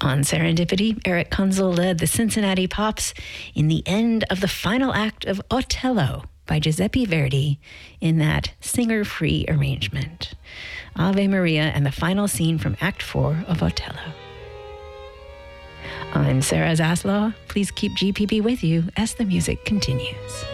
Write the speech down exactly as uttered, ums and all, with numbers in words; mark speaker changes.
Speaker 1: On Serendipity, Eric Kunzel led the Cincinnati Pops in the end of the final act of Otello by Giuseppe Verdi in that singer-free arrangement. Ave Maria and the final scene from Act four of Otello. I'm Sarah Zaslaw. Please keep G P B with you as the music continues.